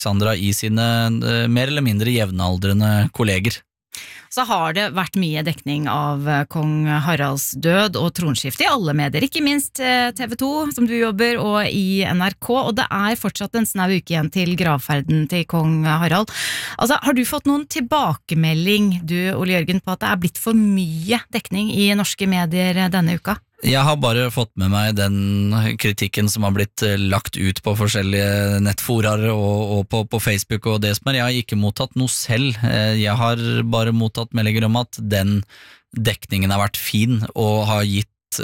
Alexandra i sine mer eller mindre jevnaldrende kolleger. Så har det vært mye dekning av kong Haralds død og tronskifte i alle medier, ikke minst TV 2, som du jobber, og i NRK, og det er fortsatt en snau uke igjen til gravferden til kong Harald. Altså, har du fått noen tilbakemelding, du, Ole Jørgen, på at det er blitt for mye dekning i norske medier denne uka? Jeg har bare fått med meg den kritikken som har blitt lagt ut på forskjellige nettforaer og på Facebook og det som er. Jeg har ikke mottatt noe selv. Jeg har bare mottatt meldinger om at den dekningen har vært fin og har gitt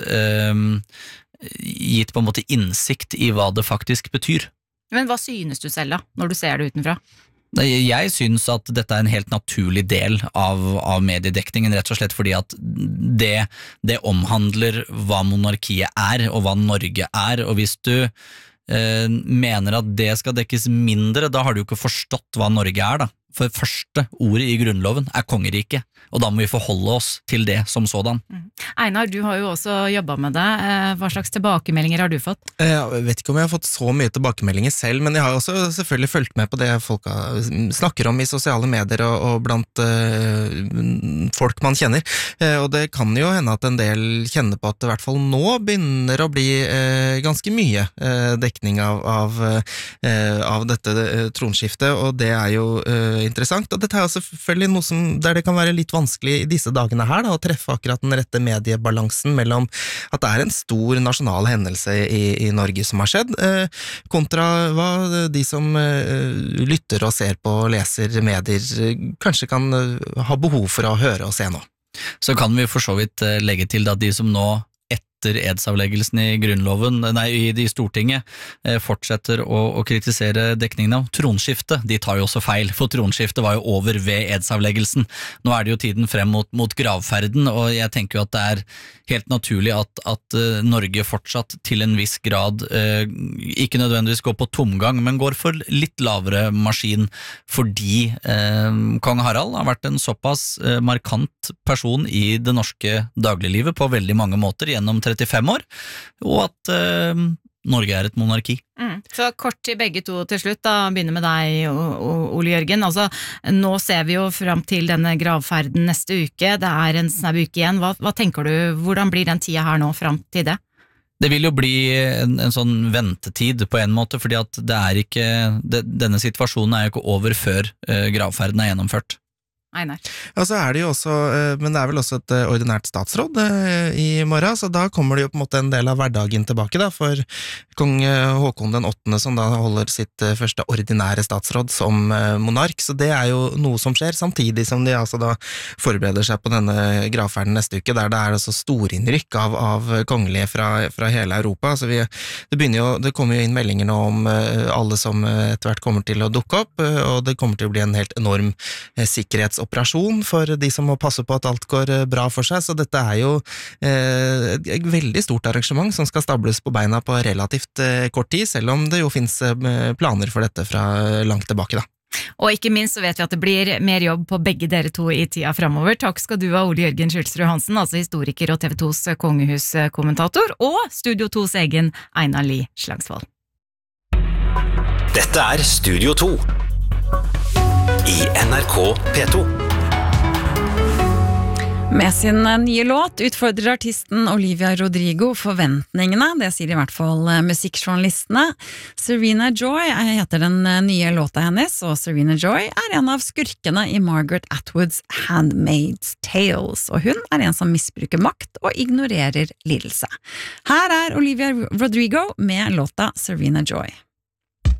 på en måte innsikt i hva det faktisk betyr. Men hva synes du selv da, når du ser det utenfra? Jeg synes at dette er en helt naturlig del av mediedekningen, rett og slett fordi at det omhandler hva monarkiet er og hva Norge er, og hvis du mener at det skal dekkes mindre, da har du jo ikke forstått hva Norge er da. For første ordet i grunnloven er kongeriket, og da må vi forholde oss til det som sådan. Einar, du har jo også jobbet med det. Hva slags tilbakemeldinger har du fått? Jeg vet ikke om jeg har fått så mye tilbakemeldinger selv, men jeg har også selvfølgelig fulgt med på det folk snakker om i sosiale medier og blant folk man kjenner. Og det kan jo hende at en del kjenner på at det i hvert fall nå begynner å bli ganske mye dekning av dette tronskiftet, og det er jo interessant, og dette er jo selvfølgelig noe der det kan være litt vanskelig i disse dagene her da, å treffe akkurat den rette mediebalansen mellom at det er en stor nasjonal hendelse i Norge som har skjedd, kontra hva de som lytter og ser på og leser medier kanskje kan ha behov for å høre og se nå. Så kan vi for så vidt legge til at de som nå etter edsavleggelsen i grunnloven, i Stortinget, fortsetter å kritisere dekningen av tronskiftet. De tar jo også feil, for tronskiftet var jo over ved edsavleggelsen. Nå er det jo tiden frem mot gravferden, og jeg tenker jo at det er helt naturlig at Norge fortsatt til en viss grad ikke nødvendigvis går på tomgang, men går for litt lavere maskin, fordi kong Harald har vært en såpass markant person i det norske dagliglivet på veldig mange måter gjennom 35 år, og at Norge er et monarki. Så kort til begge to til slutt, da begynner med deg, Ole Jørgen. Altså, nå ser vi jo frem til denne gravferden neste uke, det er en snau uke igjen. Hva tenker du, hvordan blir den tida her nå frem til det? Det vil jo bli en sånn ventetid på en måte, fordi at det er ikke, denne situasjonen er jo ikke over før gravferden er gjennomført. Einar. Ja, så er det jo også, men det er vel også et ordinært statsråd i morgen, så da kommer det jo på en måte en del av hverdagen tilbake da, for kong Håkon den 8. som da holder sitt første ordinære statsråd som monark, så det er jo noe som skjer, samtidig som de altså da forbereder seg på denne gravferden neste uke, der det er altså storinnrykk av kongelige fra hele Europa, så det kommer jo inn meldinger nå om alle som etter hvert kommer til å dukke opp, og det kommer til å bli en helt enorm sikkerhetsoperasjon for de som må passe på at alt går bra for seg, så dette er jo et veldig stort arrangement som skal stables på beina på relativt kort tid, selv om det jo finnes planer for dette fra langt tilbake da. Og ikke minst så vet vi at det blir mer jobb på begge dere to i tida fremover. Takk skal du ha, Ole Jørgen Skjølsrud Hansen, altså historiker og TV 2s kongehuskommentator, og Studio 2s egen Einar Lie Slagsvold. Dette er Studio 2 i NRK P2. Med sin nye låt utfordrer artisten Olivia Rodrigo forventningene, det sier i hvert fall musikkjournalistene. Serena Joy heter den nye låta hennes, og Serena Joy er en av skurkene i Margaret Atwoods Handmaid's Tales, og hun er en som misbruker makt og ignorerer lidelse. Her er Olivia Rodrigo med låta Serena Joy.